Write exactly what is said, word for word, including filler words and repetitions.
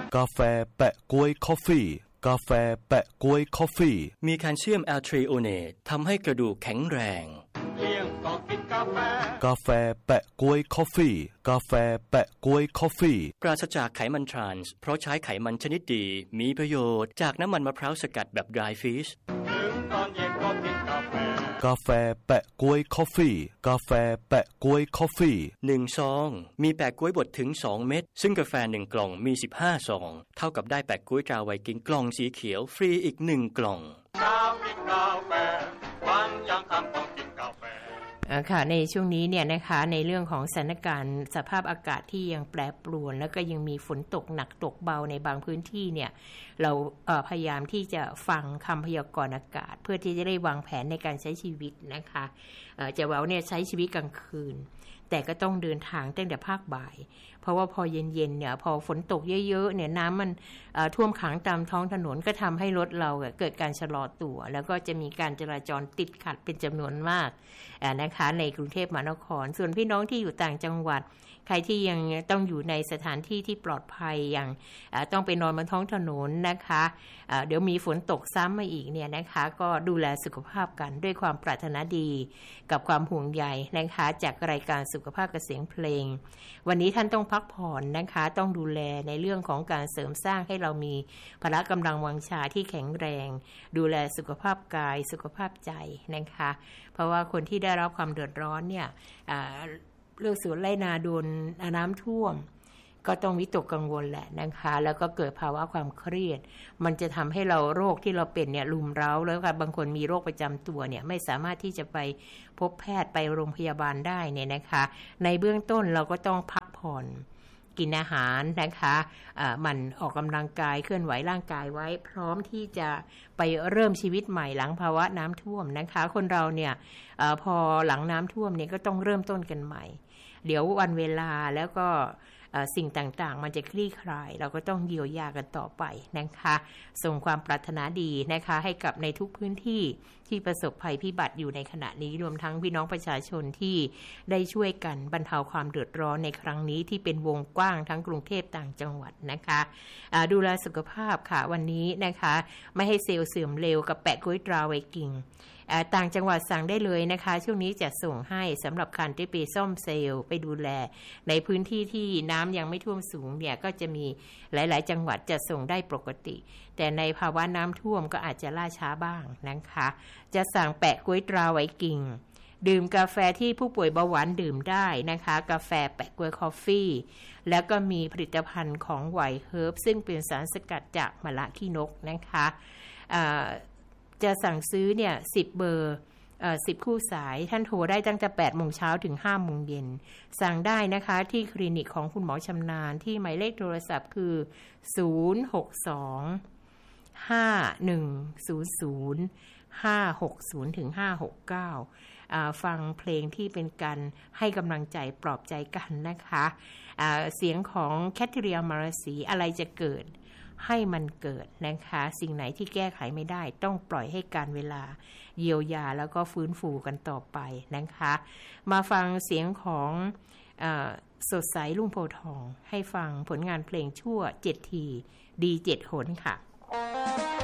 กาแฟแปะก๊วยคอฟฟี่กาแฟแปะก๊วยคอฟฟี่มีแคลเซียมแอลทรีโอเนตทำให้กระดูกแข็งแรงเลี้ยงก็กินกาแฟกาแฟแปะก๊วยคอฟฟี่กาแฟแปะก๊วยคอฟฟี่ปราศจากไขมันทรานส์เพราะใช้ไขมันชนิดดีมีประโยชน์จากน้ำมันมะพร้าวสกัดแบบ dry fish ถึงตอนเย็นก็กินกาแฟกาแฟแปะก๊วยคอฟฟี่กาแฟแปะก๊วยคอฟฟี่หนึ่งซองมีแปะก๊วยบดถึงสองเม็ดซึ่งกาแฟหนึ่งกล่องมีสิบห้าซองเท่ากับได้แปะก๊วยตราไวกิ้งกล่องสีเขียวฟรีอีกหนึ่งกล่องกากินกาแฟวันยังคำต้องกินกาแฟค่ะในช่วงนี้เนี่ยนะคะในเรื่องของสถานการณ์สภาพอากาศที่ยังแปรปรวนแล้วก็ยังมีฝนตกหนักตกเบาในบางพื้นที่เนี่ยเราเอ่อพยายามที่จะฟังคำพยากรณ์อากาศเพื่อที่จะได้วางแผนในการใช้ชีวิตนะคะเอ่อจะว่าเนี่ยใช้ชีวิตกลางคืนแต่ก็ต้องเดินทางตั้งแต่ภาคบ่ายเพราะว่าพอเย็นๆเนี่ยพอฝนตกเยอะๆเนี่ยน้ำมันท่วมขังตามท้องถนนก็ทำให้รถเราเกิดการชะลอตัวแล้วก็จะมีการจราจรติดขัดเป็นจำนวนมากนะคะในกรุงเทพมหานครส่วนพี่น้องที่อยู่ต่างจังหวัดใครที่ยังต้องอยู่ในสถานที่ที่ปลอดภัยอย่างต้องไปนอนบนท้องถนนนะคะเดี๋ยวมีฝนตกซ้ำมาอีกเนี่ยนะคะก็ดูแลสุขภาพกันด้วยความปรารถนาดีกับความห่วงใยนะคะจากรายการสุขภาพกับเสียงเพลงวันนี้ท่านต้องพักผ่อนนะคะต้องดูแลในเรื่องของการเสริมสร้างให้เรามีพละกำลังวังชาที่แข็งแรงดูแลสุขภาพกายสุขภาพใจนะคะเพราะว่าคนที่ได้รับความเดือดร้อนเนี่ยเรื่องสวนไร่นาโดนน้ำท่วมก็ต้องวิตกกังวลแหละนะคะแล้วก็เกิดภาวะความเครียดมันจะทำให้เราโรคที่เราเป็นเนี่ยรุมเร้าแล้วค่ะบางคนมีโรคประจำตัวเนี่ยไม่สามารถที่จะไปพบแพทย์ไปโรงพยาบาลได้เนี่ยนะคะในเบื้องต้นเราก็ต้องพักผ่อนกินอาหารนะคะอ่ามันออกกำลังกายเคลื่อนไหวร่างกายไว้พร้อมที่จะไปเริ่มชีวิตใหม่หลังภาวะน้ำท่วมนะคะคนเราเนี่ยเอ่อพอหลังน้ำท่วมเนี่ยก็ต้องเริ่มต้นกันใหม่เดี๋ยววันเวลาแล้วก็สิ่งต่างๆมันจะคลี่คลายเราก็ต้องเยียวยากันต่อไปนะคะส่งความปรารถนาดีนะคะให้กับในทุกพื้นที่ที่ประสบภัยพิบัติอยู่ในขณะนี้รวมทั้งพี่น้องประชาชนที่ได้ช่วยกันบรรเทาความเดือดร้อนในครั้งนี้ที่เป็นวงกว้างทั้งกรุงเทพต่างจังหวัดนะคะดูแลสุขภาพค่ะวันนี้นะคะไม่ให้เซลล์เสื่อมเร็วกับแปะก๊วยตราไวกิ้งต่างจังหวัดสั่งได้เลยนะคะช่วงนี้จะส่งให้สำหรับการที่ไปซ่อมเซลล์ไปดูแลในพื้นที่ที่น้ำยังไม่ท่วมสูงเนี่ยก็จะมีหลายๆจังหวัดจะส่งได้ปกติแต่ในภาวะน้ำท่วมก็อาจจะล่าช้าบ้างนะคะจะสั่งแปะก๊วยตราไวกิ้งดื่มกาแฟที่ผู้ป่วยเบาหวานดื่มได้นะคะกาแฟแปะก๊วยคอฟฟี่แล้วก็มีผลิตภัณฑ์ของไหวเฮิร์บซึ่งเป็นสารสกัดจากมะละขี้นกนะคะจะสั่งซื้อเนี่ยสิบเบอร์เอ่อสิบคู่สายท่านโทรได้ตั้งแต่แปดโมงเช้าถึงห้าโมงเย็นสั่งได้นะคะที่คลินิกของคุณหมอชำนาญที่หมายเลขโทรศัพท์คือศูนย์ หก สอง ห้า หนึ่ง ศูนย์ ศูนย์ ห้า หก ศูนย์ ถึง ห้า หก เก้าอ่าฟังเพลงที่เป็นการให้กำลังใจปลอบใจกันนะคะอ่าเสียงของแคทริยามาราศีอะไรจะเกิดให้มันเกิดนะคะสิ่งไหนที่แก้ไขไม่ได้ต้องปล่อยให้การเวลาเยียวยาแล้วก็ฟื้นฟูกันต่อไปนะคะมาฟังเสียงของเอ่อสดใสลุงโพทองให้ฟังผลงานเพลงชั่วเจ็ดทีดีเจ็ดหนค่ะ